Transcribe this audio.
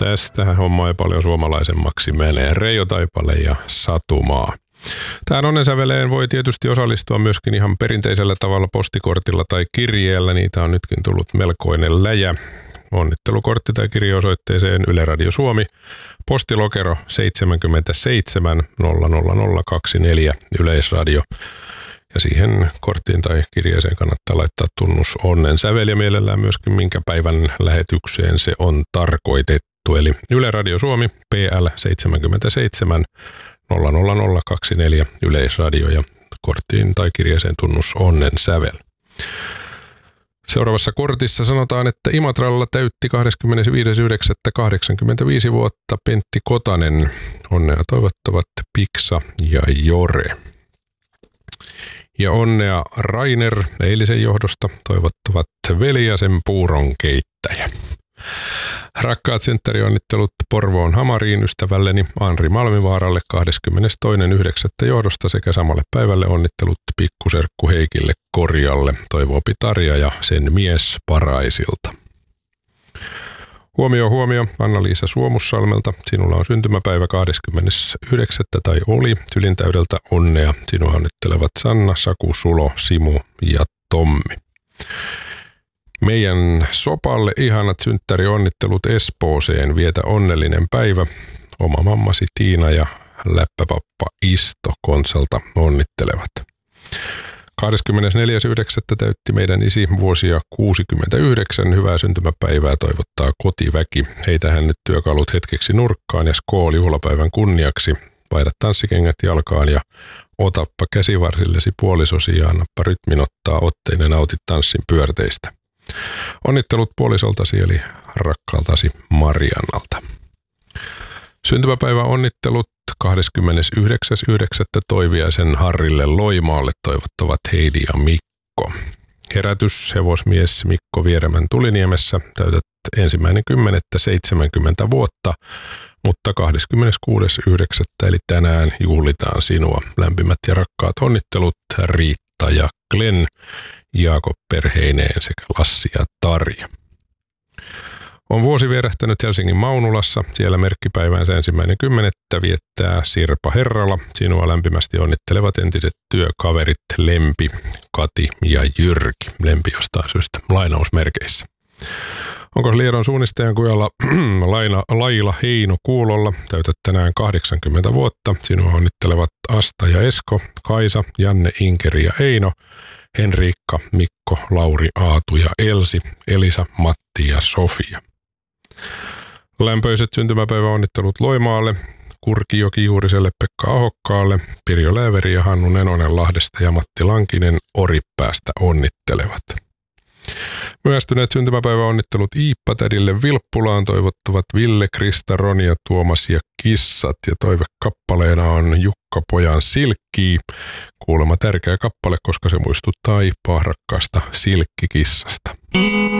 Tästähän homma ei paljon suomalaisemmaksi menee. Reijo Taipale ja Satumaa. Tähän onnensäveleen voi tietysti osallistua myöskin ihan perinteisellä tavalla postikortilla tai kirjeellä. Niitä on nytkin tullut melkoinen läjä. Onnittelukortti tai kirjeosoitteeseen Yle Radio Suomi, postilokero 77 00024 Yleisradio. Ja siihen korttiin tai kirjeeseen kannattaa laittaa tunnus onnensävel ja mielellään myöskin minkä päivän lähetykseen se on tarkoitettu. Eli Yle Radio Suomi, PL 77 00024 Yleisradio ja korttiin tai kirjeeseen tunnus onnensävel. Seuraavassa kortissa sanotaan, että Imatralla täytti 25.9.85 vuotta Pentti Kotanen. Onnea toivottavat Piksa ja Jore. Ja onnea Rainer eilisen johdosta toivottavat veli ja sen puuron keittäjä. Rakkaat synttärionnittelut Porvoon Hamariin ystävälleni Anri Malmivaaralle 22.9. johdosta sekä samalle päivälle onnittelut pikkuserkku Heikille Korjalle, toivoo Tarja ja sen mies Paraisilta. Huomio Anna-Liisa Suomussalmelta. Sinulla on syntymäpäivä 29. tai oli sylintäydeltä onnea. Sinua onnittelevat Sanna, Saku, Sulo, Simu ja Tommi. Meidän Sopalle ihanat synttärionnittelut Espooseen. Vietä onnellinen päivä. Oma mammasi Tiina ja läppäpappa Isto Konsalta onnittelevat. 24.9. täytti meidän isi vuosia 69. Hyvää syntymäpäivää toivottaa kotiväki. Heitähän nyt työkalut hetkeksi nurkkaan ja skool juhlapäivän kunniaksi. Vaihda tanssikengät jalkaan ja otappa käsivarsillesi puolisosi ja annappa rytmin ottaa otteinen nautit tanssin pyörteistä. Onnittelut puolisoltasi eli rakkaaltasi Mariannalta. Syntymäpäivä onnittelut 29.9. Toiviaisen Harrille Loimaalle toivottavat Heidi ja Mikko. Herätys hevosmies Mikko Vieremän Tuliniemessä. Täytät 1.10.70 vuotta, mutta 26.9. eli tänään juhlitaan sinua. Lämpimät ja rakkaat onnittelut Riitta ja Glenn, Jaakob perheineen sekä Lassi ja Tarja. On vuosi vierähtänyt Helsingin Maunulassa. Siellä merkkipäiväänsä 1.10. viettää Sirpa Herrala. Sinua lämpimästi onnittelevat entiset työkaverit Lempi, Kati ja Jyrki. Lempi jostain syystä lainausmerkeissä. Onko Liedon suunnistajan kujalla Laila Heino Kuulolla? Täytät tänään 80 vuotta. Sinua onnittelevat Asta ja Esko, Kaisa, Janne, Inkeri ja Eino, Henriikka, Mikko, Lauri, Aatu ja Elsi, Elisa, Matti ja Sofia. Lämpöiset syntymäpäiväonnittelut Loimaalle, Kurkijoki Juuriselle, Pekka Ahokkaalle, Pirjo Lääveri ja Hannu Nenonen Lahdesta ja Matti Lankinen Oripäästä onnittelevat. Myöhästyneet syntymäpäiväonnittelut Iippa-tädille Vilppulaan toivottavat Ville, Krista, Roni ja Tuomas ja kissat. Ja toivekappaleena on Jukka Pojan Silkkii. Kuulemma tärkeä kappale, koska se muistuttaa Iippaa rakkaasta silkkikissasta.